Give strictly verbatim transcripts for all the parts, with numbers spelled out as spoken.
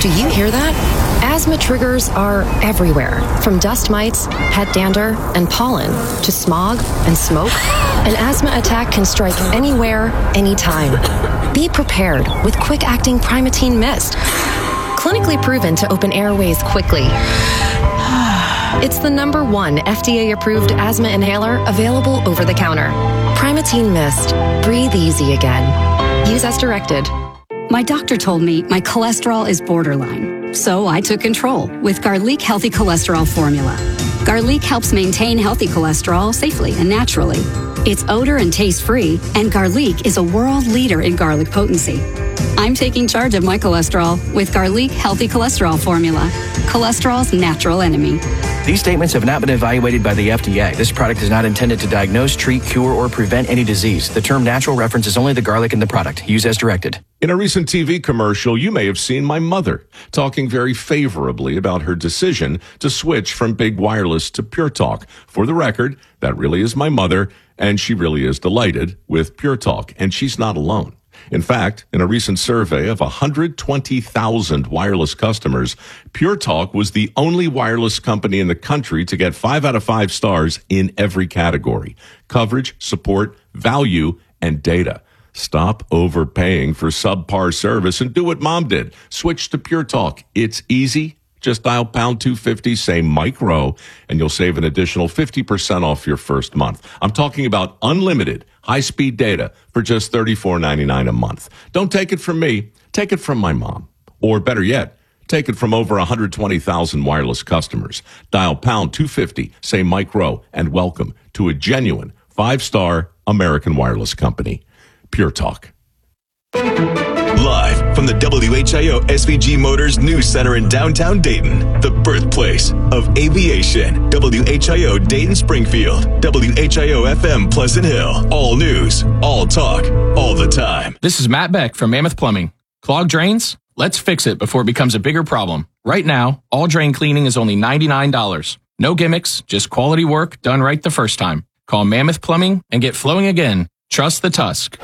Do you hear that? Asthma triggers are everywhere, from dust mites, head dander, and pollen, to smog and smoke. An asthma attack can strike anywhere, anytime. Be prepared with quick-acting Primatene Mist. Clinically proven to open airways quickly. It's the number one F D A-approved asthma inhaler available over the counter. Primatene Mist. Breathe easy again. Use as directed. My doctor told me my cholesterol is borderline, so I took control with Garlic Healthy Cholesterol Formula. Garlic helps maintain healthy cholesterol safely and naturally. It's odor and taste-free, and Garlic is a world leader in garlic potency. I'm taking charge of my cholesterol with Garlic Healthy Cholesterol Formula, cholesterol's natural enemy. These statements have not been evaluated by the F D A. This product is not intended to diagnose, treat, cure, or prevent any disease. The term natural references only the garlic in the product. Use as directed. In a recent T V commercial, you may have seen my mother talking very favorably about her decision to switch from Big Wireless to Pure Talk. For the record, that really is my mother, and she really is delighted with Pure Talk, and she's not alone. In fact, in a recent survey of one hundred twenty thousand wireless customers, Pure Talk was the only wireless company in the country to get five out of five stars in every category: coverage, support, value, and data. Stop overpaying for subpar service and do what Mom did. Switch to Pure Talk. It's easy. Just dial pound two fifty, say Mike Rowe, and you'll save an additional fifty percent off your first month. I'm talking about unlimited high-speed data for just thirty-four ninety-nine a month. Don't take it from me. Take it from my mom. Or better yet, take it from over one hundred twenty thousand wireless customers. Dial pound two fifty, say Mike Rowe, and welcome to a genuine five-star American wireless company. Pure Talk. Live from the W H I O S V G Motors News Center in downtown Dayton, the birthplace of aviation. W H I O Dayton Springfield, W H I O F M Pleasant Hill. All news, all talk, all the time. This is Matt Beck from Mammoth Plumbing. Clogged drains? Let's fix it before it becomes a bigger problem. Right now, all drain cleaning is only ninety-nine dollars. No gimmicks, just quality work done right the first time. Call Mammoth Plumbing and get flowing again. Trust the Tusk.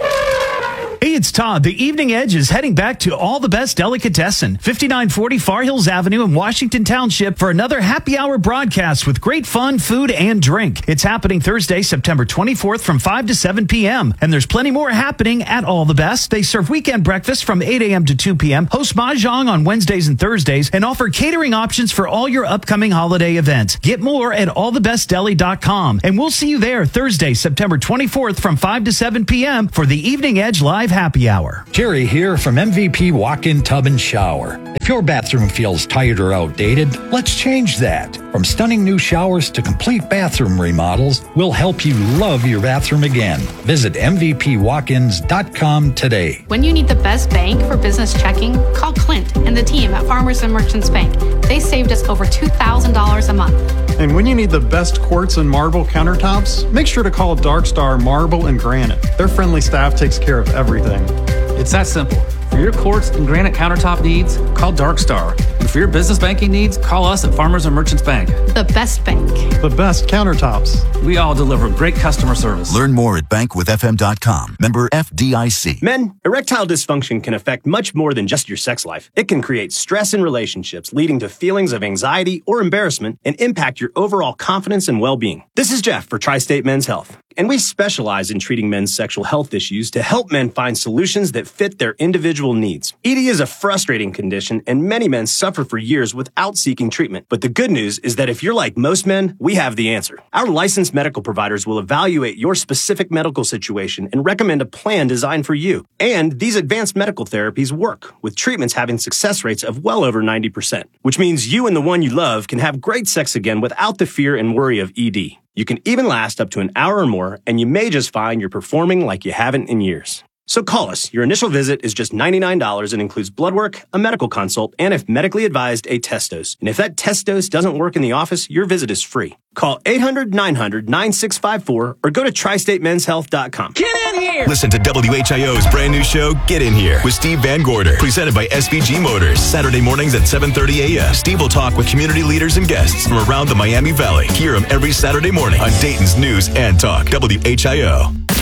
Hey, it's Todd. The Evening Edge is heading back to All the Best Delicatessen, fifty-nine forty Far Hills Avenue in Washington Township for another happy hour broadcast with great fun, food, and drink. It's happening Thursday, September twenty-fourth from five to seven p.m. And there's plenty more happening at All the Best. They serve weekend breakfast from eight a.m. to two p.m., host Mahjong on Wednesdays and Thursdays, and offer catering options for all your upcoming holiday events. Get more at all the best deli dot com. And we'll see you there Thursday, September twenty-fourth from five to seven p.m. for the Evening Edge Live Happy Hour. Jerry here from M V P Walk-In Tub and Shower. If your bathroom feels tired or outdated, let's change that. From stunning new showers to complete bathroom remodels, we'll help you love your bathroom again. Visit M V P walk ins dot com today. When you need the best bank for business checking, call Clint and the team at Farmers and Merchants Bank. They saved us over two thousand dollars a month. And when you need the best quartz and marble countertops, make sure to call Dark Star Marble and Granite. Their friendly staff takes care of everything. It's that simple. For your quartz and granite countertop needs, call Dark Star. And for your business banking needs, call us at Farmers and Merchants Bank. The best bank. The best countertops. We all deliver great customer service. Learn more at bank with f m dot com. Member F D I C. Men, erectile dysfunction can affect much more than just your sex life. It can create stress in relationships, leading to feelings of anxiety or embarrassment, and impact your overall confidence and well-being. This is Jeff for Tri-State Men's Health, and we specialize in treating men's sexual health issues to help men find solutions that fit their individual needs. E D is a frustrating condition, and many men suffer for years without seeking treatment. But the good news is that if you're like most men, we have the answer. Our licensed medical providers will evaluate your specific medical situation and recommend a plan designed for you. And these advanced medical therapies work, with treatments having success rates of well over ninety percent, which means you and the one you love can have great sex again without the fear and worry of E D. You can even last up to an hour or more, and you may just find you're performing like you haven't in years. So call us. Your initial visit is just ninety-nine dollars and includes blood work, a medical consult, and if medically advised, a test dose. And if that test dose doesn't work in the office, your visit is free. Call eight hundred nine hundred nine six five four or go to tri state men's health dot com. Get in here! Listen to W H I O's brand new show, Get In Here, with Steve Van Gorder, presented by S V G Motors. Saturday mornings at seven thirty a.m. Steve will talk with community leaders and guests from around the Miami Valley. Hear him every Saturday morning on Dayton's News and Talk, W H I O.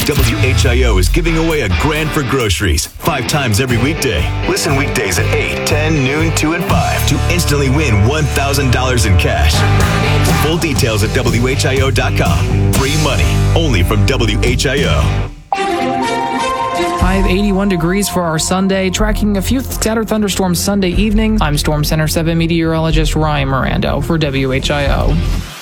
W H I O is giving away a grand for groceries five times every weekday. Listen weekdays at eight, ten, noon, two, and five to instantly win one thousand dollars in cash. Full details at W H I O dot com. Free money only from W H I O. High of eighty-one degrees for our Sunday, tracking a few scattered thunderstorms Sunday evening. I'm Storm Center seven meteorologist Ryan Mirando for W H I O.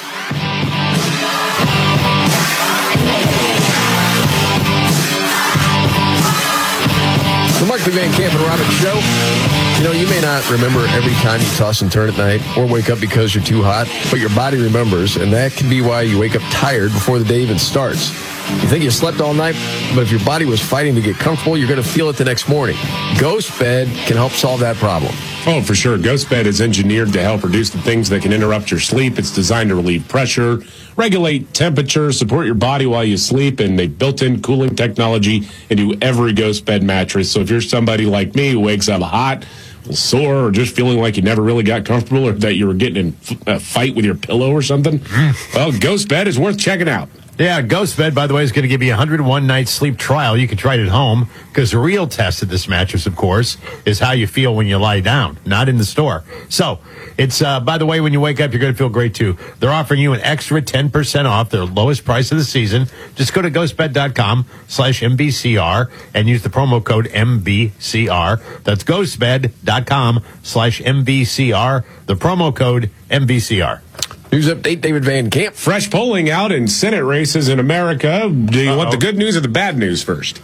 The Markley Van Camp and Robbins Show. You know, you may not remember every time you toss and turn at night or wake up because you're too hot, but your body remembers, and that can be why you wake up tired before the day even starts. You think you slept all night, but if your body was fighting to get comfortable, you're going to feel it the next morning. Ghost Bed can help solve that problem. Oh, for sure. Ghost Bed is engineered to help reduce the things that can interrupt your sleep. It's designed to relieve pressure, regulate temperature, support your body while you sleep, and they've built-in cooling technology into every Ghost Bed mattress. So if you're somebody like me who wakes up hot, sore, or just feeling like you never really got comfortable, or that you were getting in a fight with your pillow or something, well, Ghost Bed is worth checking out. Yeah, Ghost Bed, by the way, is going to give you a one hundred one night sleep trial. You can try it at home, because the real test of this mattress, of course, is how you feel when you lie down, not in the store. So, it's, uh, by the way, when you wake up, you're going to feel great, too. They're offering you an extra ten percent off their lowest price of the season. Just go to ghostbed.com slash MBCR and use the promo code M B C R. That's ghostbed.com slash MBCR. The promo code M B C R. News update, David Van Camp. Fresh polling out in Senate races in America. Do you Uh-oh. want the good news or the bad news first?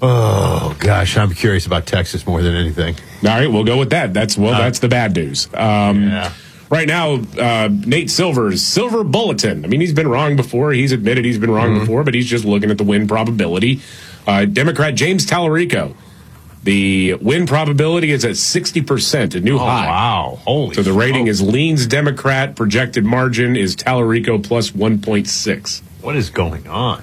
Oh, gosh, I'm curious about Texas more than anything. All right, we'll go with that. That's well, uh, that's the bad news. Um, yeah. Right now, uh, Nate Silver's Silver Bulletin. I mean, he's been wrong before. He's admitted he's been wrong mm-hmm. before, but he's just looking at the win probability. Uh, Democrat James Tallarico. The win probability is at sixty percent, a new oh, high. Wow. Holy So the rating smoke. is leans Democrat. Projected margin is Tallarico plus one point six. What is going on?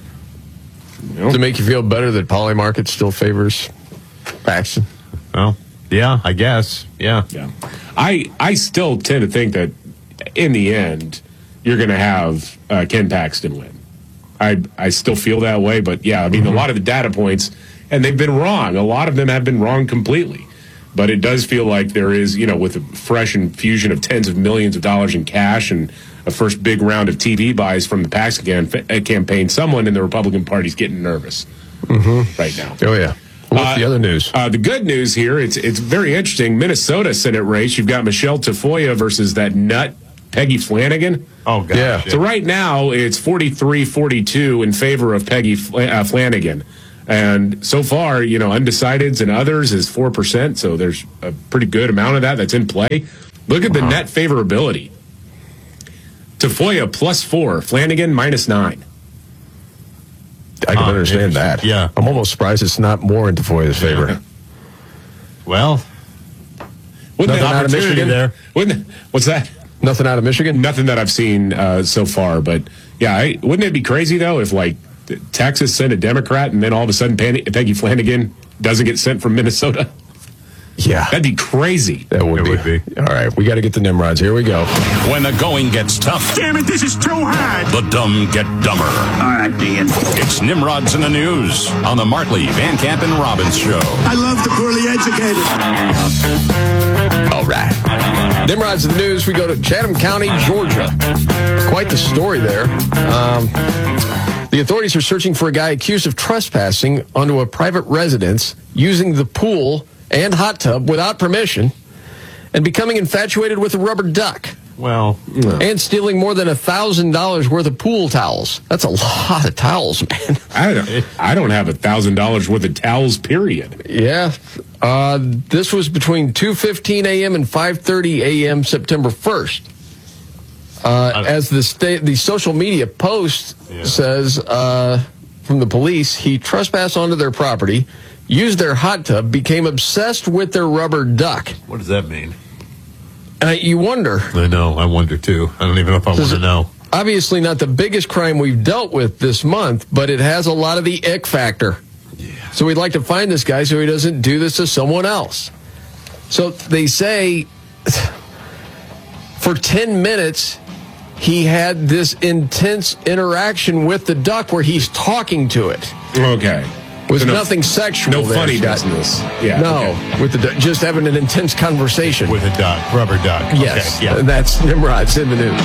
You know? Does it make you feel better that Polymarket still favors Paxton? Well, yeah, I guess. Yeah. Yeah. I, I still tend to think that in the end, you're going to have uh, Ken Paxton win. I, I still feel that way, but yeah, I mean, mm-hmm. a lot of the data points... And they've been wrong. A lot of them have been wrong completely. But it does feel like there is, you know, with a fresh infusion of tens of millions of dollars in cash and a first big round of T V buys from the Paxton campaign, someone in the Republican Party is getting nervous mm-hmm. right now. Oh, yeah. What's uh, the other news? Uh, the good news here, it's it's very interesting. Minnesota Senate race, you've got Michelle Tafoya versus that nut Peggy Flanagan. Oh, God. Yeah. So right now, it's forty-three forty-two in favor of Peggy Fl- uh, Flanagan. And so far, you know, undecideds and others is four percent, so there's a pretty good amount of that that's in play. Look at the uh-huh. net favorability. Tafoya plus four, Flanagan minus nine. I can uh, understand that. Yeah. I'm almost surprised it's not more in Tafoya's favor. Yeah. Well, wouldn't nothing out of Michigan there. Wouldn't, what's that? Nothing out of Michigan? Nothing that I've seen uh, so far, but yeah, I, wouldn't it be crazy, though, if, like, Texas sent a Democrat, and then all of a sudden Peggy Flanagan doesn't get sent from Minnesota? Yeah. That'd be crazy. That would, be. would be. All right, we got to get the Nimrods. Here we go. When the going gets tough. Damn it, this is too hard. The dumb get dumber. All right, Dan. It's Nimrods in the News on the Markley, Van Camp, and Robbins Show. I love the poorly educated. All right. Nimrods in the News, we go to Chatham County, Georgia. Quite the story there. Um... The authorities are searching for a guy accused of trespassing onto a private residence, using the pool and hot tub without permission, and becoming infatuated with a rubber duck. Well, no. And stealing more than one thousand dollars worth of pool towels. That's a lot of towels, man. I don't, I don't have one thousand dollars worth of towels, period. Yeah. Uh, this was between two fifteen a.m. and five thirty a.m. September first. Uh, as the state, the social media post yeah. says uh, from the police, he trespassed onto their property, used their hot tub, became obsessed with their rubber duck. What does that mean? Uh, you wonder. I know. I wonder, too. I don't even know if I want to know. Obviously not the biggest crime we've dealt with this month, but it has a lot of the ick factor. Yeah. So we'd like to find this guy so he doesn't do this to someone else. So they say for ten minutes... he had this intense interaction with the duck where he's talking to it. Okay. With So no- nothing sexual. no there, funny so- business. Yeah, No, okay. with the duck, just having an intense conversation. With a duck, rubber duck. Yes, Okay, yeah. that's Nimrod's in the news.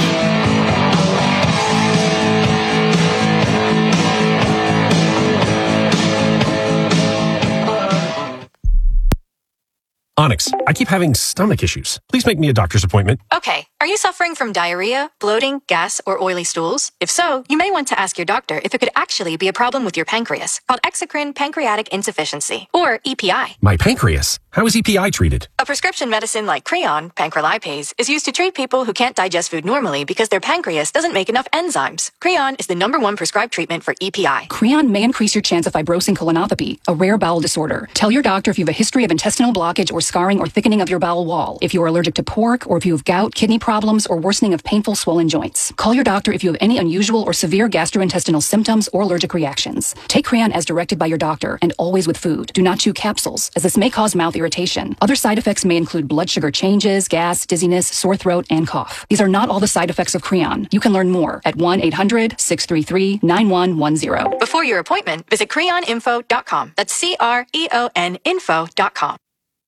Onyx, I keep having stomach issues. Please make me a doctor's appointment. Okay, are you suffering from diarrhea, bloating, gas, or oily stools? If so, you may want to ask your doctor if it could actually be a problem with your pancreas, called exocrine pancreatic insufficiency, or E P I. My pancreas. How is E P I treated? A prescription medicine like Creon, pancrelipase, is used to treat people who can't digest food normally because their pancreas doesn't make enough enzymes. Creon is the number one prescribed treatment for E P I. Creon may increase your chance of fibrosing colonopathy, a rare bowel disorder. Tell your doctor if you have a history of intestinal blockage or scarring or thickening of your bowel wall, if you are allergic to pork, or if you have gout, kidney problems, or worsening of painful swollen joints. Call your doctor if you have any unusual or severe gastrointestinal symptoms or allergic reactions. Take Creon as directed by your doctor and always with food. Do not chew capsules, as this may cause mouth irritation. Other side effects may include blood sugar changes, gas, dizziness, sore throat, and cough. These are not all the side effects of Creon. You can learn more at one eight hundred, six three three, nine one one zero. Before your appointment, visit creon info dot com. That's C R E O N info dot com.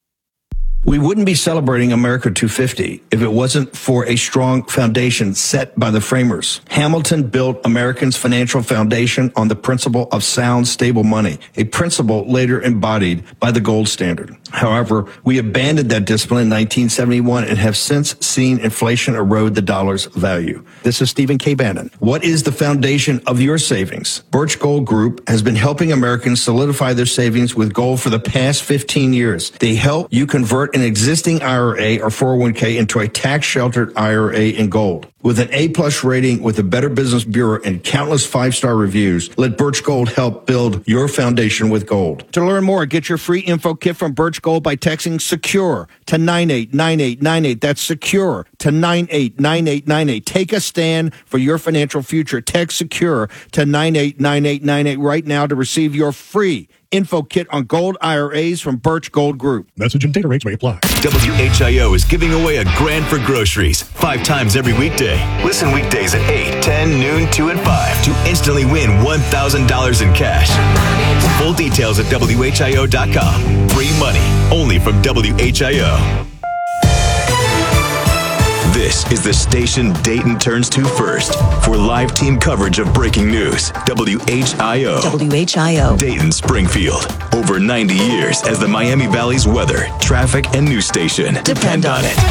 We wouldn't be celebrating America two fifty if it wasn't for a strong foundation set by the framers. Hamilton built Americans' financial foundation on the principle of sound, stable money, a principle later embodied by the gold standard. However, we abandoned that discipline in nineteen seventy-one and have since seen inflation erode the dollar's value. This is Stephen K. Bannon. What is the foundation of your savings? Birch Gold Group has been helping Americans solidify their savings with gold for the past fifteen years. They help you convert an existing I R A or four oh one k into a tax-sheltered I R A in gold. With an A-plus rating with the Better Business Bureau and countless five-star reviews, let Birch Gold help build your foundation with gold. To learn more, get your free info kit from Birch Gold by texting SECURE to nine eight nine eight nine eight. That's SECURE to nine eight nine eight nine eight. Take a stand for your financial future. Text SECURE to nine eight nine eight nine eight right now to receive your free info kit on gold I R As from Birch Gold Group. Message and data rates may apply. W H I O is giving away a grand for groceries five times every weekday. Listen weekdays at eight, ten, noon, two, and five to instantly win one thousand dollars in cash. Full details at W H I O dot com. Free money only from W H I O. This is the station Dayton turns to first for live team coverage of breaking news. W H I O. W H I O. Dayton, Springfield. Over ninety years as the Miami Valley's weather, traffic, and news station. Depend on it.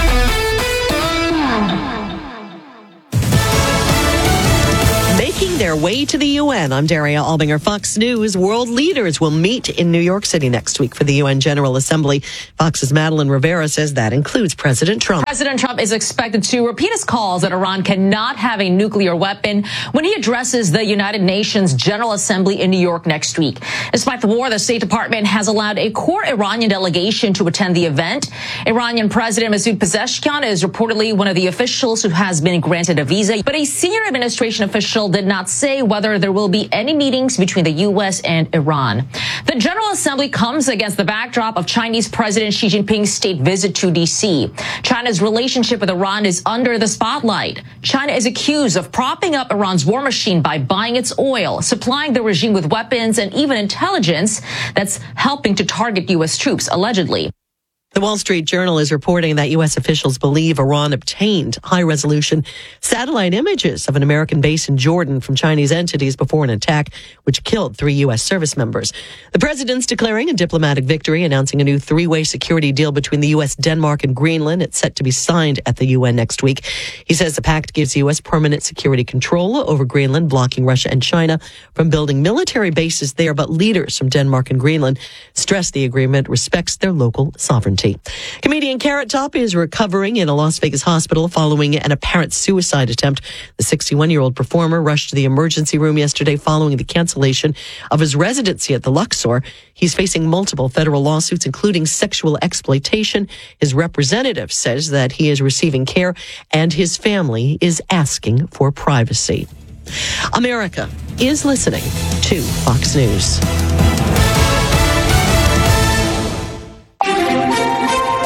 Making their way to the U N. I'm Daria Albinger, Fox News. World leaders will meet in New York City next week for the U N General Assembly. Fox's Madeline Rivera says that includes President Trump. President Trump is expected to repeat his calls that Iran cannot have a nuclear weapon when he addresses the United Nations General Assembly in New York next week. Despite the war, the State Department has allowed a core Iranian delegation to attend the event. Iranian President Masoud Pezeshkian is reportedly one of the officials who has been granted a visa, but a senior administration official did not say whether there will be any meetings between the U S and Iran. The General Assembly comes against the backdrop of Chinese President Xi Jinping's state visit to D C. China's relationship with Iran is under the spotlight. China is accused of propping up Iran's war machine by buying its oil, supplying the regime with weapons and even intelligence that's helping to target U S troops, allegedly. The Wall Street Journal is reporting that U S officials believe Iran obtained high-resolution satellite images of an American base in Jordan from Chinese entities before an attack which killed three U S service members. The president's declaring a diplomatic victory, announcing a new three-way security deal between the U S, Denmark, and Greenland. It's set to be signed at the U N next week. He says the pact gives the U S permanent security control over Greenland, blocking Russia and China from building military bases there, but leaders from Denmark and Greenland stress the agreement respects their local sovereignty. Comedian Carrot Top is recovering in a Las Vegas hospital following an apparent suicide attempt. The sixty-one-year-old performer rushed to the emergency room yesterday following the cancellation of his residency at the Luxor. He's facing multiple federal lawsuits, including sexual exploitation. His representative says that he is receiving care and his family is asking for privacy. America is listening to Fox five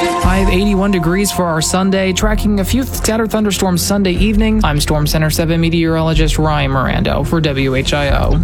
High of eighty-one degrees for our Sunday, tracking a few scattered thunderstorms Sunday evening. I'm Storm Center seven meteorologist Ryan Mirando for W H I O.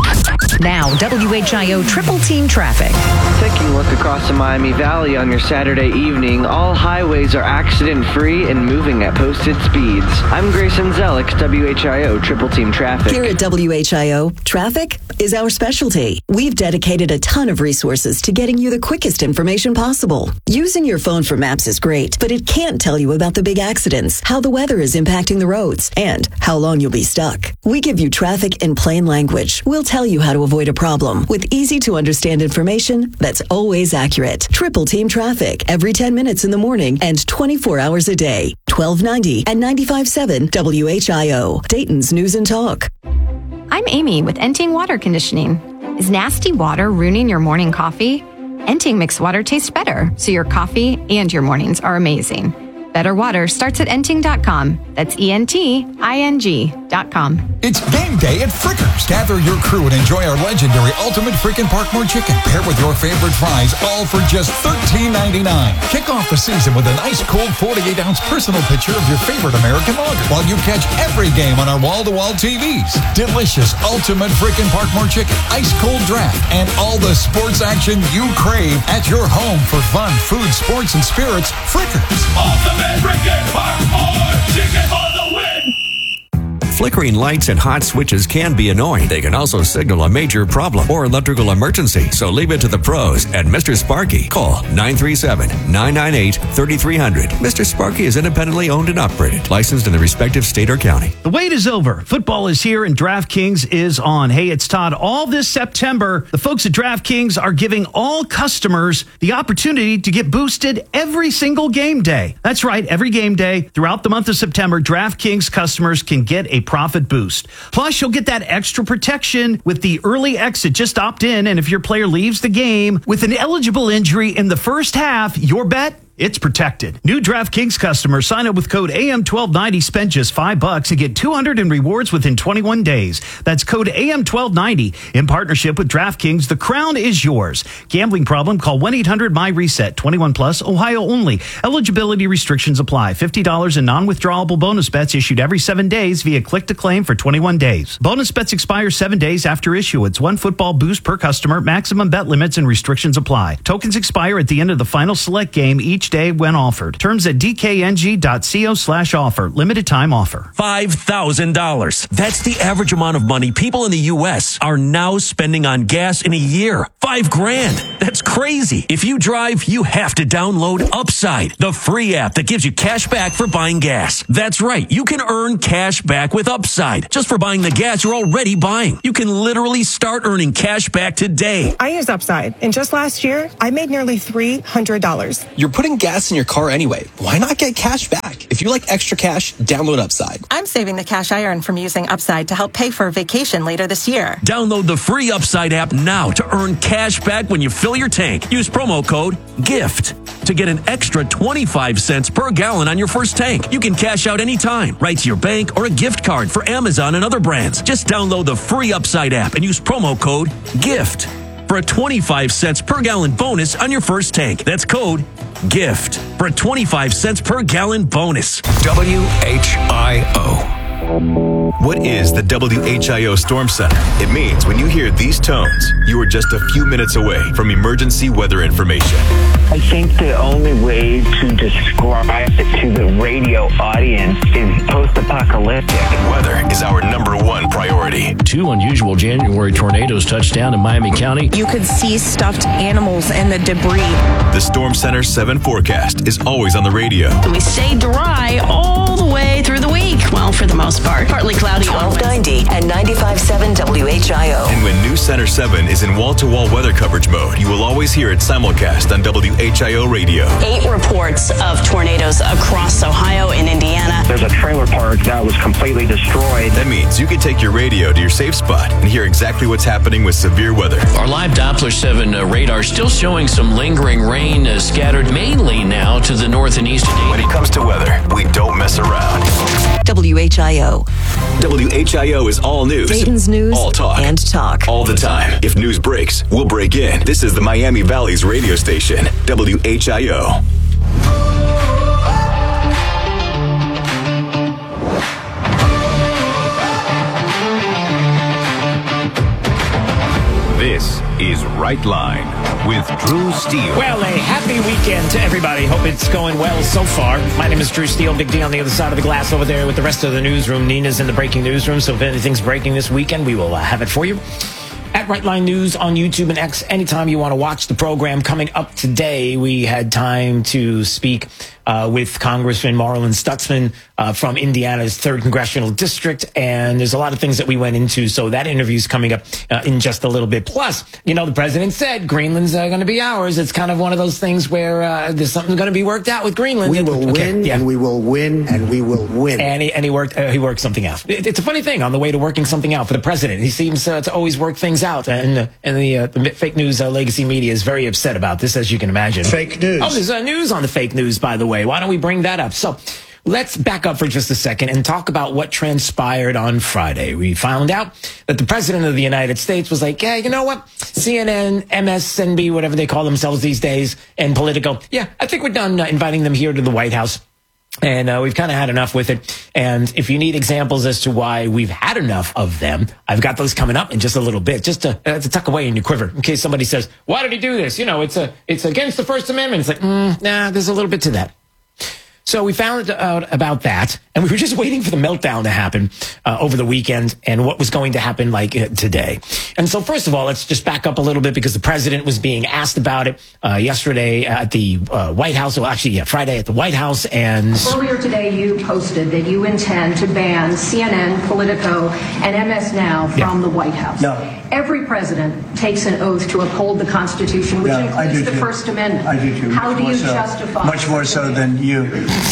Now, W H I O Triple Team Traffic. Taking a look across the Miami Valley on your Saturday evening, all highways are accident-free and moving at posted speeds. I'm Grayson Zelix, W H I O Triple Team Traffic. Here at W H I O, traffic is our specialty. We've dedicated a ton of resources to getting you the quickest information possible. Using your phone for maps is great, but it can't tell you about the big accidents, how the weather is impacting the roads, and how long you'll be stuck. We give you traffic in plain language. We'll tell you how to avoid a problem with easy-to-understand information that's always accurate. Triple Team Traffic every ten minutes in the morning and twenty-four hours a day. twelve ninety and ninety-five point seven W H I O, Dayton's News and Talk. I'm Amy with Enting Water Conditioning. Is nasty water ruining your morning coffee? Enting makes water taste better, so your coffee and your mornings are amazing. Better water starts at enting dot com. That's E N T I N G dot com. It's game day at Frickers. Gather your crew and enjoy our legendary Ultimate Frickin' Parkmore Chicken, paired with your favorite fries, all for just thirteen ninety-nine. Kick off the season with a nice cold forty-eight ounce personal picture of your favorite American lager, while you catch every game on our wall-to-wall T Vs. Delicious Ultimate Frickin' Parkmore Chicken, ice cold draft, and all the sports action you crave at your home for fun, food, sports, and spirits. Frickers. Ultimate Frickin' Parkmore Chicken for the win! Flickering lights and hot switches can be annoying. They can also signal a major problem or electrical emergency, so leave it to the pros at Mister Sparky. Call nine three seven, nine nine eight, three three zero zero. Mister Sparky is independently owned and operated, licensed in the respective state or county. The wait is over. Football is here and DraftKings is on. Hey, it's Todd. All this September, the folks at DraftKings are giving all customers the opportunity to get boosted every single game day. That's right, every game day throughout the month of September, DraftKings customers can get a profit boost. Plus, you'll get that extra protection with the early exit. Just opt in, and if your player leaves the game with an eligible injury in the first half, your bet, it's protected. New DraftKings customers sign up with code A M twelve ninety, spend just five bucks and get two hundred in rewards within twenty-one days. That's code A M twelve ninety. In partnership with DraftKings, the crown is yours. Gambling problem? Call one eight hundred M Y reset. twenty-one plus, Ohio only. Eligibility restrictions apply. fifty dollars in non-withdrawable bonus bets issued every seven days via click-to-claim for twenty-one days. Bonus bets expire seven days after issuance. One football boost per customer. Maximum bet limits and restrictions apply. Tokens expire at the end of the final select game each day when offered. Terms at d k n g dot co slash offer. Limited time offer. five thousand dollars. That's the average amount of money people in the U S are now spending on gas in a year. Five grand. That's crazy. If you drive, you have to download Upside, the free app that gives you cash back for buying gas. That's right. You can earn cash back with Upside just for buying the gas you're already buying. You can literally start earning cash back today. I use Upside, and just last year, I made nearly three hundred dollars. You're putting gas in your car anyway. Why not get cash back? If you like extra cash, download Upside. I'm saving the cash I earn from using Upside to help pay for a vacation later this year. Download the free Upside app now to earn cash back when you fill your tank. Use promo code GIFT to get an extra twenty-five cents per gallon on your first tank. You can cash out anytime, right to your bank or a gift card for Amazon and other brands. Just download the free Upside app and use promo code GIFT for a twenty-five cents per gallon bonus on your first tank. That's code GIFT for a twenty-five cents per gallon bonus. W H I O. What is the W H I O Storm Center? It means when you hear these tones, you are just a few minutes away from emergency weather information. I think the only way to describe it to the radio audience is post-apocalyptic. Weather is our number one priority. Two unusual January tornadoes touched down in Miami County. You could see stuffed animals and the debris. The Storm Center seven forecast is always on the radio. We stay dry all the way through the week. Well, for the most part. Partly cloudy. twelve ninety and ninety-five point seven W H I O. And when New Center seven is in wall-to-wall weather coverage mode, you will always hear it simulcast on W H I O radio. Eight reports of tornadoes across Ohio and Indiana. There's a trailer park that was completely destroyed. That means you can take your radio to your safe spot and hear exactly what's happening with severe weather. Our live Doppler seven uh, radar still showing some lingering rain uh, scattered mainly now to the north and east. When it comes to weather, we don't mess around. W H I O. W H I O is all news. Dayton's news all talk. and talk. All the time. If news breaks, we'll break in. This is the Miami Valley's radio station, W H I O. This is Right Line with Drew Steele. Well, a happy weekend to everybody. Hope it's going well so far. My name is Drew Steele. Big D on the other side of the glass over there with the rest of the newsroom. Nina's in the breaking newsroom, so if anything's breaking this weekend, we will uh, have it for you. At Right Line News on YouTube and X, anytime you want to watch the program. Coming up today, we had time to speak uh, with Congressman Marlin Stutzman uh, from Indiana's third Congressional District, and there's a lot of things that we went into, so that interview's coming up uh, in just a little bit. Plus, you know, the president said Greenland's uh, going to be ours. It's kind of one of those things where uh, there's something going to be worked out with Greenland. We will okay, win, yeah. and we will win, and we will win. And he, and he worked uh, he worked something out. It, it's a funny thing on the way to working something out for the president. He seems uh, to always work things out, and uh, and the, uh, the fake news uh, legacy media is very upset about this, as you can imagine. Fake news. Oh, there's uh, news on the fake news, by the way. Why don't we bring that up? So let's back up for just a second and talk about what transpired on Friday. We found out that the president of the United States was like, yeah, you know what? C N N, M S N B, whatever they call themselves these days, and Politico. Yeah, I think we're done uh, inviting them here to the White House. And uh, we've kind of had enough with it. And if you need examples as to why we've had enough of them, I've got those coming up in just a little bit, just to, uh, to tuck away in your quiver in case somebody says, why did he do this? You know, it's a, it's against the First Amendment. It's like, mm, nah, there's a little bit to that. So we found out about that, and we were just waiting for the meltdown to happen uh, over the weekend and what was going to happen like uh, today. And so first of all, let's just back up a little bit because the president was being asked about it uh, yesterday at the uh, White House. Well, actually, yeah, Friday at the White House. And earlier today, you posted that you intend to ban C N N, Politico, and M S Now from yeah. the White House. No. Every president takes an oath to uphold the Constitution, which yeah, includes the too. First Amendment. I do too. How much do you so, justify? Much more so than you.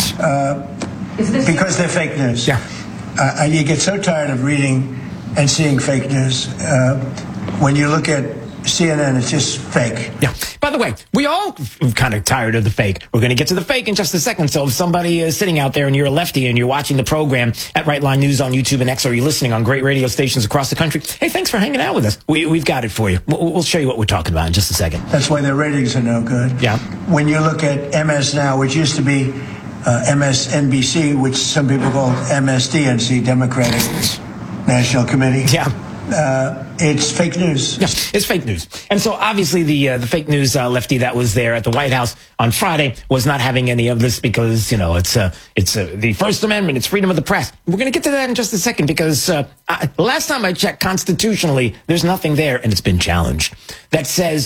Uh, Is this because they're fake news. Yeah. Uh, you get so tired of reading and seeing fake news. Uh, when you look at C N N, it's just fake. Yeah. By the way, we all kind of tired of the fake. We're going to get to the fake in just a second. So if somebody is sitting out there and you're a lefty and you're watching the program at Right Line News on YouTube and X, or you're listening on great radio stations across the country, hey, thanks for hanging out with us. We, we've got it for you. We'll, we'll show you what we're talking about in just a second. That's why their ratings are no good. Yeah. When you look at M S Now, which used to be uh, M S N B C, which some people call M S D N C, Democratic National Committee. Yeah. Uh, it's fake news. Yeah, it's fake news. And so obviously the uh, the fake news uh, lefty that was there at the White House on Friday was not having any of this because, you know, it's uh, it's uh, the First Amendment, it's freedom of the press. We're going to get to that in just a second because uh, I, last time I checked constitutionally, there's nothing there, and it's been challenged, that says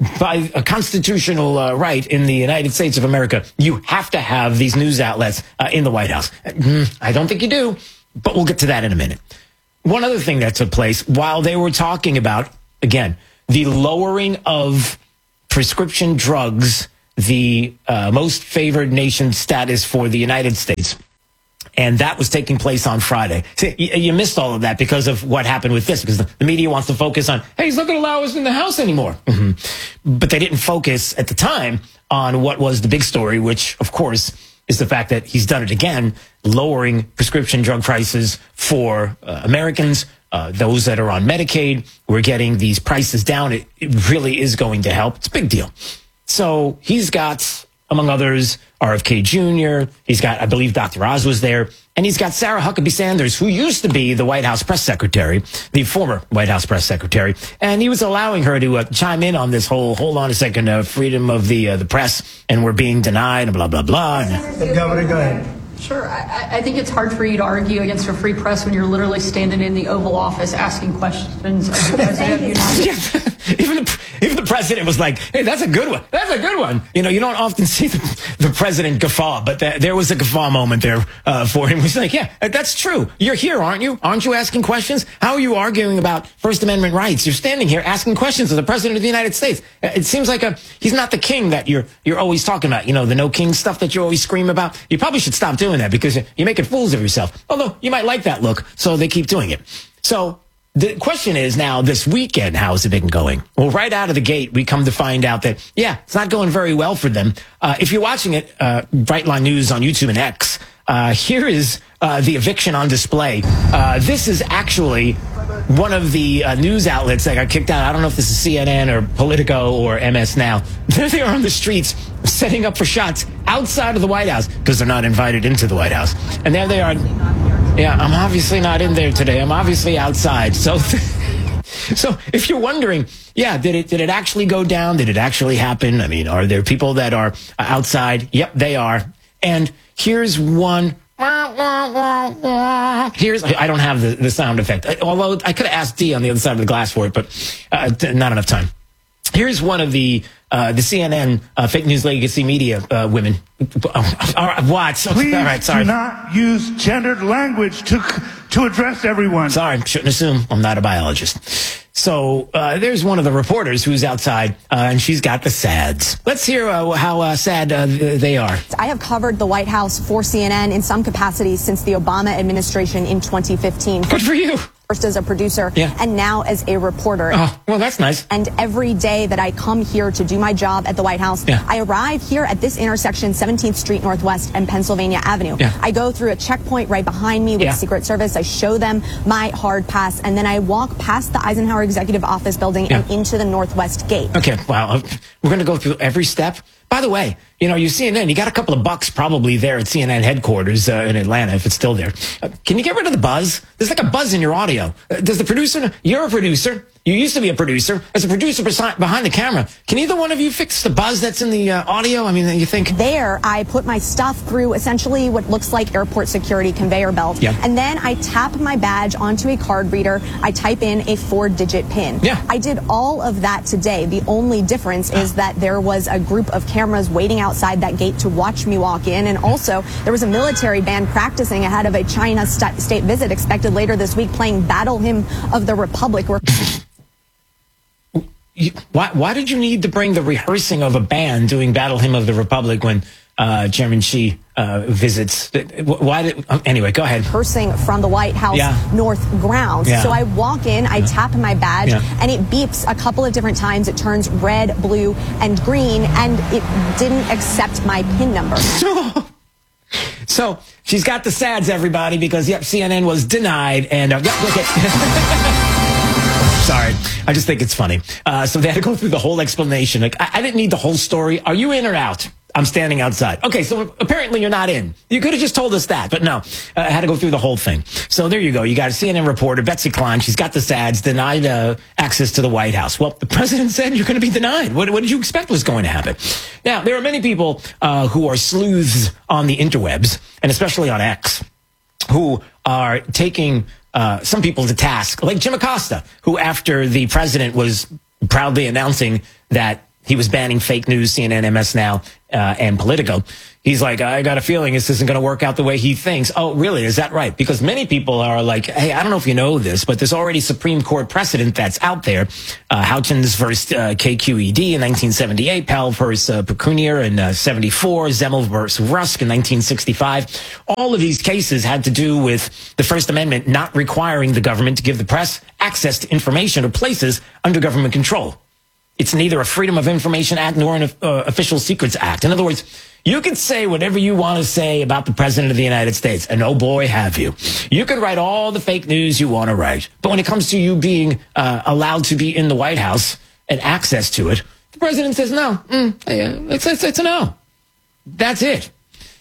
by a constitutional uh, right in the United States of America, you have to have these news outlets uh, in the White House. I don't think you do, but we'll get to that in a minute. One other thing that took place while they were talking about, again, the lowering of prescription drugs, the uh, most favored nation status for the United States. And that was taking place on Friday. See, you missed all of that because of what happened with this, because the media wants to focus on, hey, he's not going to allow us in the House anymore. Mm-hmm. But they didn't focus at the time on what was the big story, which, of course, is the fact that he's done it again, lowering prescription drug prices for uh, Americans, uh, those that are on Medicaid. We're getting these prices down. It, it really is going to help. It's a big deal. So he's got, among others, R F K Junior He's got, I believe, Doctor Oz was there. And he's got Sarah Huckabee Sanders, who used to be the White House press secretary, the former White House press secretary. And he was allowing her to uh, chime in on this whole, hold on a second, uh, freedom of the uh, the press, and we're being denied, and blah, blah, blah. And, Governor, go ahead. Sure. I, I think it's hard for you to argue against a free press when you're literally standing in the Oval Office asking questions of the President of the United States. even, the, even the president was like, hey, that's a good one. That's a good one. You know, you don't often see the, the president guffaw, but th- there was a guffaw moment there uh, for him. He's like, yeah, that's true. You're here, aren't you? Aren't you asking questions? How are you arguing about First Amendment rights? You're standing here asking questions of the President of the United States. It seems like a, he's not the king that you're you're always talking about. You know, the no king stuff that you always scream about. You probably should stop doing that because you're making fools of yourself. Although you might like that look, so they keep doing it. So the question is now, this weekend, how has it been going? Well, right out of the gate, we come to find out that, yeah, it's not going very well for them. Uh, if you're watching it, uh, Right Line News on YouTube and X, uh, here is uh, the eviction on display. Uh, this is actually one of the uh, news outlets that got kicked out. I don't know if this is C N N or Politico or M S Now. There they are on the streets setting up for shots outside of the White House because they're not invited into the White House. And there they are. Yeah, I'm obviously not in there today. I'm obviously outside. So So if you're wondering, yeah, did it did it actually go down? Did it actually happen? I mean, are there people that are outside? Yep, they are. And here's one. Here's I don't have the, the sound effect. Although I could have asked D on the other side of the glass for it, but uh, not enough time. Here's one of the uh, the C N N uh, fake news legacy media uh, women. Oh, all right, what? Please all right, sorry. do not use gendered language to to address everyone. Sorry, shouldn't assume. I'm not a biologist. So uh, there's one of the reporters who's outside, uh, and she's got the sads. Let's hear uh, how uh, sad uh, they are. I have covered the White House for C N N in some capacity since the Obama administration in twenty fifteen. Good for you. First as a producer, yeah. and now as a reporter. Oh, well, that's nice. And every day that I come here to do my job at the White House, yeah. I arrive here at this intersection, seventeenth Street Northwest and Pennsylvania Avenue. Yeah. I go through a checkpoint right behind me with yeah. Secret Service. I show them my hard pass, and then I walk past the Eisenhower Executive Office building yeah. and into the Northwest Gate. Okay, well, we're going to go through every step. By the way, you know, you C N N, you got a couple of bucks probably there at C N N headquarters uh, in Atlanta, if it's still there. Uh, can you get rid of the buzz? There's like a buzz in your audio. Uh, does the producer, know? You're a producer. You used to be a producer. As a producer behind the camera, can either one of you fix the buzz that's in the uh, audio? I mean, you think? There, I put my stuff through essentially what looks like airport security conveyor belt. Yeah. And then I tap my badge onto a card reader. I type in a four-digit PIN. Yeah. I did all of that today. The only difference is that there was a group of cameras waiting outside that gate to watch me walk in. And also, there was a military band practicing ahead of a China st- state visit expected later this week, playing Battle Hymn of the Republic. Where You, why, why did you need to bring the rehearsing of a band doing Battle Hymn of the Republic when uh, Chairman Xi uh, visits? Why did, anyway, go ahead. Rehearsing from the White House yeah. North grounds. Yeah. So I walk in, I yeah. tap my badge, yeah. and it beeps a couple of different times. It turns red, blue, and green, and it didn't accept my PIN number. So she's got the sads, everybody, because, yep, C N N was denied. And, uh, yep, look at... Sorry. I just think it's funny. Uh, so they had to go through the whole explanation. Like, I, I didn't need the whole story. Are you in or out? I'm standing outside. Okay, so apparently you're not in. You could have just told us that, but no. Uh, I had to go through the whole thing. So there you go. You got a C N N reporter, Betsy Klein. She's got the sads, denied uh, access to the White House. Well, the president said you're going to be denied. What, what did you expect was going to happen? Now, there are many people uh, who are sleuths on the interwebs, and especially on X, who are taking... Uh, some people to task, like Jim Acosta, who after the president was proudly announcing that he was banning fake news, C N N, M S Now, uh, and Politico, he's like, I got a feeling this isn't going to work out the way he thinks. Oh, really? Is that right? Because many people are like, hey, I don't know if you know this, but there's already Supreme Court precedent that's out there. Uh, Houchins versus uh, K Q E D in nineteen seventy-eight, Pell versus uh, Pecunier in uh, seventy-four, Zemel versus Rusk in nineteen sixty-five. All of these cases had to do with the First Amendment not requiring the government to give the press access to information or places under government control. It's neither a Freedom of Information Act nor an uh, Official Secrets Act. In other words, you can say whatever you want to say about the President of the United States, and oh boy, have you. You can write all the fake news you want to write. But when it comes to you being uh, allowed to be in the White House and access to it, the President says no. Mm, it's, it's, it's a no. That's it.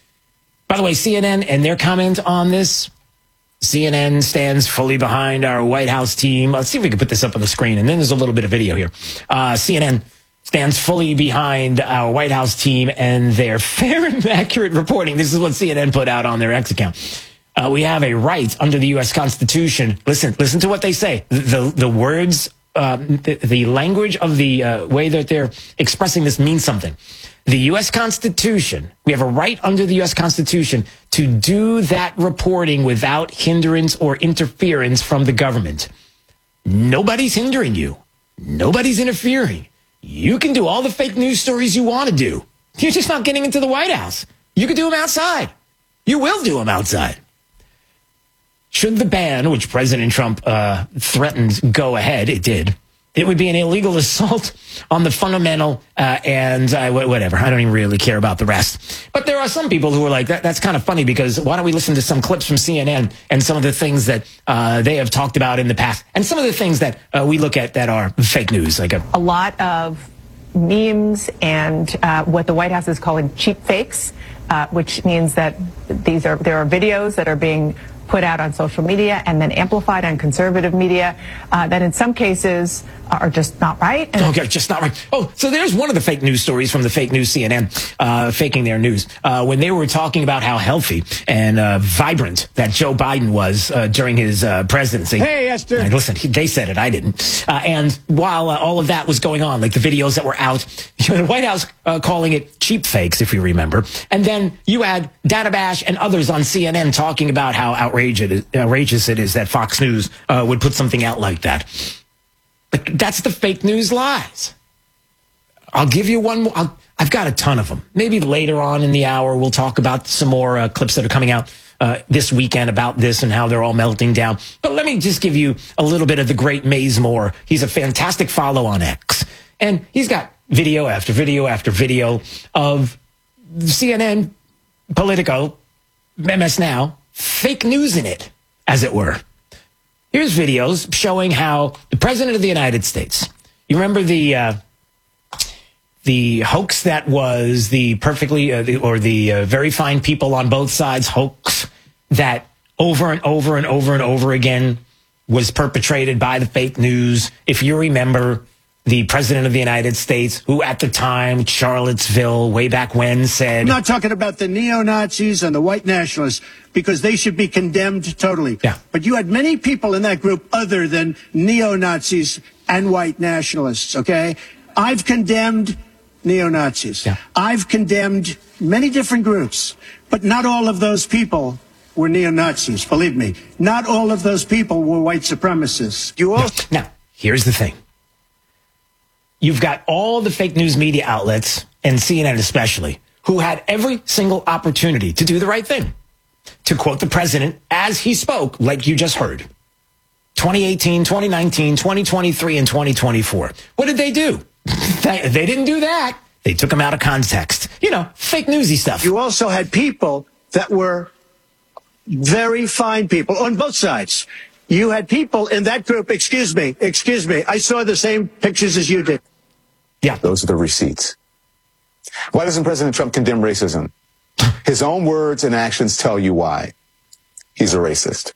By the way, C N N and their comment on this, C N N stands fully behind our White House team. Let's see if we can put this up on the screen. And then there's a little bit of video here. Uh, C N N stands fully behind our White House team and their fair and accurate reporting. This is what C N N put out on their X account. Uh, we have a right under the U S Constitution. Listen, listen to what they say. The, the, the words, uh, the, the language of the uh, way that they're expressing this means something. The U S Constitution, we have a right under the U S Constitution to do that reporting without hindrance or interference from the government. Nobody's hindering you. Nobody's interfering. You can do all the fake news stories you want to do. You're just not getting into the White House. You can do them outside. You will do them outside. Should the ban, which President Trump uh, threatened, go ahead, it did. It would be an illegal assault on the fundamental uh, and uh, whatever. I don't even really care about the rest. But there are some people who are like, that, that's kind of funny because why don't we listen to some clips from C N N and some of the things that uh, they have talked about in the past and some of the things that uh, we look at that are fake news. Like a, a lot of memes and uh, what the White House is calling cheap fakes, uh, which means that these are there are videos that are being put out on social media and then amplified on conservative media uh, that in some cases are just not right. And okay, just not right. Oh, so there's one of the fake news stories from the fake news C N N, uh, faking their news, uh, when they were talking about how healthy and uh, vibrant that Joe Biden was uh, during his uh, presidency. Hey, Esther. Uh, listen, he, they said it, I didn't. Uh, and while uh, all of that was going on, like the videos that were out, the White House uh, calling it cheap fakes, if you remember. And then you had Dana Bash and others on C N N talking about how outrageous, outrageous it is that Fox News uh, would put something out like that. But that's the fake news lies. I'll give you one more. I'll, I've got a ton of them. Maybe later on in the hour, we'll talk about some more uh, clips that are coming out uh, this weekend about this and how they're all melting down. But let me just give you a little bit of the great Maze Moore. He's a fantastic follow on X. And he's got video after video after video of C N N, Politico, M S Now, fake news in it, as it were. Here's videos showing how the President of the United States, you remember the uh, the hoax that was the perfectly, uh, the, or the uh, very fine people on both sides hoax that over and over and over and over again was perpetrated by the fake news. If you remember, the President of the United States, who at the time, Charlottesville, way back when, said... I'm not talking about the neo-Nazis and the white nationalists, because they should be condemned totally. Yeah. But you had many people in that group other than neo-Nazis and white nationalists, okay? I've condemned neo-Nazis. Yeah. I've condemned many different groups, but not all of those people were neo-Nazis, believe me. Not all of those people were white supremacists. You also... Now, here's the thing. You've got all the fake news media outlets, and C N N especially, who had every single opportunity to do the right thing. To quote the president as he spoke, like you just heard. twenty eighteen, twenty nineteen, twenty twenty-three, and twenty twenty-four. What did they do? they, they didn't do that. They took them out of context. You know, fake newsy stuff. You also had people that were very fine people on both sides. You had people in that group, excuse me, excuse me, I saw the same pictures as you did. Yeah. Those are the receipts. Why doesn't President Trump condemn racism? His own words and actions tell you why. He's a racist.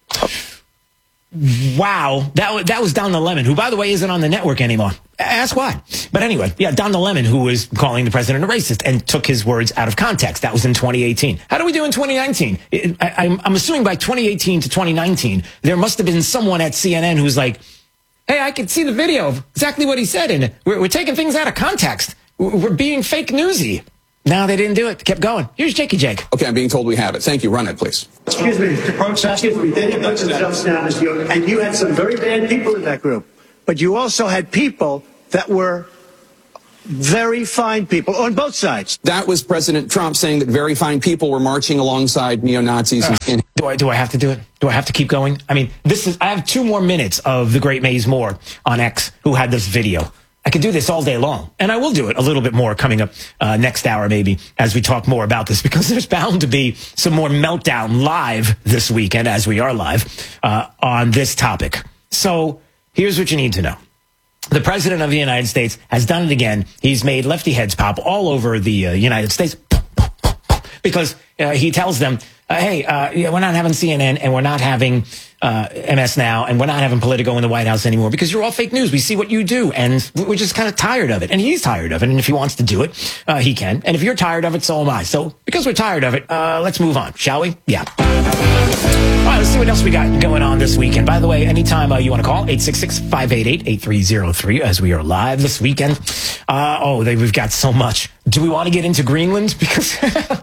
Wow. That, was, that was Don the Lemon, who, by the way, isn't on the network anymore. Ask why. But anyway, yeah, Don the Lemon, who was calling the president a racist and took his words out of context. That was in twenty eighteen. How do we do in twenty nineteen? I, I'm, I'm assuming by twenty eighteen to twenty nineteen, there must have been someone at C N N who's like, hey, I could see the video of exactly what he said, and we're, we're taking things out of context. We're being fake newsy. No, they didn't do it. They kept going. Here's Jakey Jake. Okay, I'm being told we have it. Thank you. Run it, please. Excuse me, Mister Probst, excuse me. They didn't put themselves down as you, and you had some very bad people in that group. But you also had people that were very fine people on both sides. That was President Trump saying that very fine people were marching alongside neo-Nazis. Uh, and do I do I have to do it? Do I have to keep going? I mean, this is I have two more minutes of the great Maze Moore on X, who had this video. I could do this all day long, and I will do it a little bit more coming up uh, next hour, maybe, as we talk more about this, because there's bound to be some more meltdown live this weekend, as we are live, uh, on this topic. So here's what you need to know. The president of the United States has done it again. He's made lefty heads pop all over the uh, United States because uh, he tells them, uh, hey, uh, yeah, we're not having C N N and we're not having uh, M S Now and we're not having Politico in the White House anymore because you're all fake news. We see what you do and we're just kind of tired of it. And he's tired of it. And if he wants to do it, uh, he can. And if you're tired of it, so am I. So because we're tired of it, uh, let's move on, shall we? Yeah. All right, let's see what else we got going on this weekend. By the way, anytime uh, you want to call, eight six six, five eight eight, eight three zero three, as we are live this weekend. Uh, oh, they, we've got so much. Do we want to get into Greenland? Because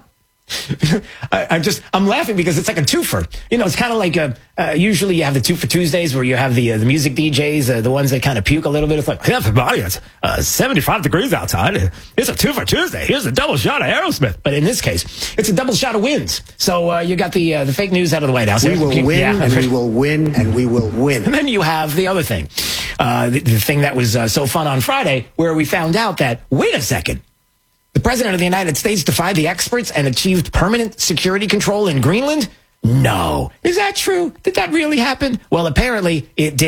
I, I'm just, I'm laughing because it's like a twofer. You know, it's kind of like, a, uh, usually you have the two for Tuesdays where you have the uh, the music D Js, uh, the ones that kind of puke a little bit. It's like, hey, everybody, it's uh, seventy-five degrees outside. It's a two for Tuesday. Here's a double shot of Aerosmith. But in this case, it's a double shot of wins. So uh, you got the uh, the fake news out of the White House. We will Keep, win, yeah. and we will win, and we will win. And then you have the other thing, uh, the, the thing that was uh, so fun on Friday, where we found out that, wait a second, the president of the United States defied the experts and achieved permanent security control in Greenland? No. Is that true? Did that really happen? Well, apparently it did.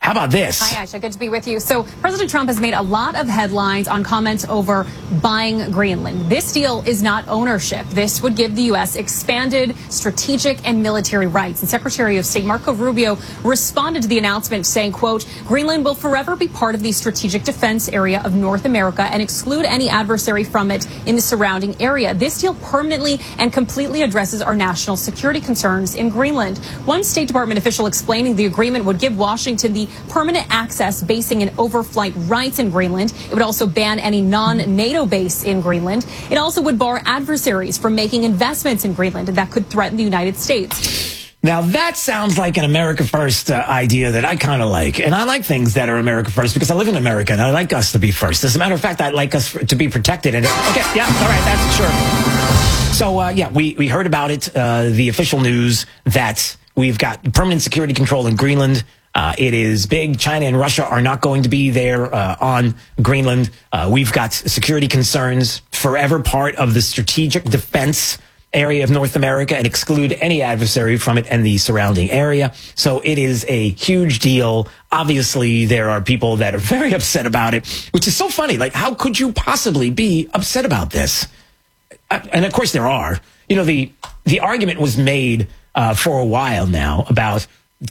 How about this? Hi, Aisha. Good to be with you. So President Trump has made a lot of headlines on comments over buying Greenland. This deal is not ownership. This would give the U S expanded strategic and military rights. And Secretary of State Marco Rubio responded to the announcement saying, quote, Greenland will forever be part of the strategic defense area of North America and exclude any adversary from it in the surrounding area. This deal permanently and completely addresses our national security concerns in Greenland. One State Department official explaining the agreement would give Washington the permanent access, basing, and overflight rights in Greenland. It would also ban any non-NATO base in Greenland. It also would bar adversaries from making investments in Greenland that could threaten the United States. Now, that sounds like an America First uh, idea that I kind of like. And I like things that are America First because I live in America and I like us to be first. As a matter of fact, I like us to be protected. And okay, yeah, all right, that's sure. So, uh, yeah, we, we heard about it, uh, the official news that we've got permanent security control in Greenland. Uh, it is big. China and Russia are not going to be there uh, on Greenland. Uh, we've got security concerns, forever part of the strategic defense area of North America, and exclude any adversary from it and the surrounding area. So it is a huge deal. Obviously, there are people that are very upset about it, which is so funny. Like, how could you possibly be upset about this? And of course there are. You know, the, the argument was made uh, for a while now about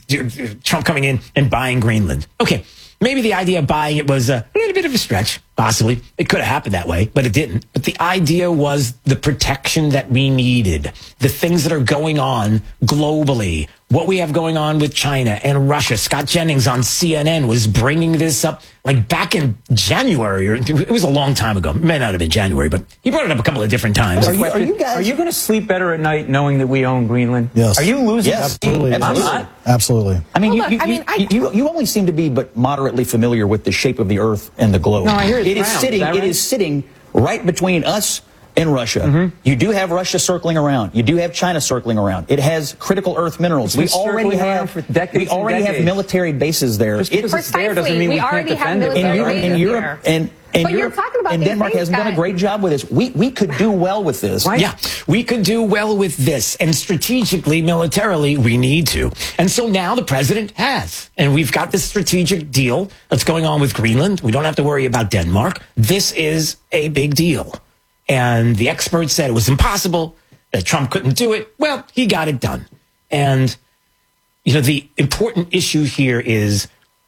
Trump coming in and buying Greenland. Okay, maybe the idea of buying it was a little bit of a stretch, possibly. It could have happened that way, but it didn't. But the idea was the protection that we needed, the things that are going on globally, what we have going on with China and Russia. Scott Jennings on C N N was bringing this up like back in January, or it was a long time ago. It may not have been January, but he brought it up a couple of different times. Are you, are you guys? Are you going to sleep better at night knowing that we own Greenland? Yes. Are you losing? Yes, absolutely. Absolutely. Absolutely. I mean, you, Hold you, on, I mean, I, you, you only seem to be but moderately familiar with the shape of the Earth and the globe. No, I hear it's it is round. sitting. Is that It right? is sitting right between us and Russia. Mm-hmm. You do have Russia circling around. You do have China circling around. It has critical Earth minerals. It's We been already circling around have for decades we already and have decades. military bases there. Just because It- it's there doesn't mean we, We can't already have defend it. military In Europe, bases in here. Europe, and and But you're Europe talking about and these Denmark things, hasn't done a guys. great job with this. We we could do well with this. Yeah, we could do well with this. And strategically, militarily, we need to. And so now the president has. And we've got this strategic deal that's going on with Greenland. We don't have to worry about Denmark. This is a big deal. And the experts said it was impossible, that Trump couldn't do it. Well, he got it done. And, you know, the important issue here is,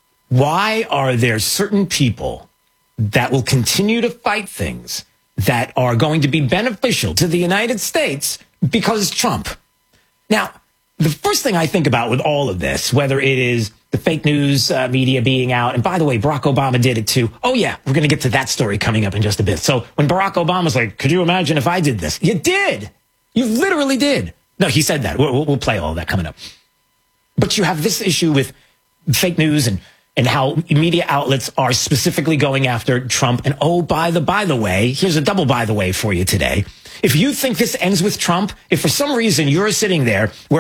why are there certain people that will continue to fight things that are going to be beneficial to the United States because Trump? Now, the first thing I think about with all of this, whether it is the fake news uh, media being out, and by the way, Barack Obama did it too. Oh yeah, we're going to get to that story coming up in just a bit. So when Barack Obama's like, could you imagine if I did this? You did. You literally did. No, he said that. We'll, we'll play all that coming up. But you have this issue with fake news and and how media outlets are specifically going after Trump. And oh, by the by the way, here's a double by the way for you today. If you think this ends with Trump, if for some reason you're sitting there where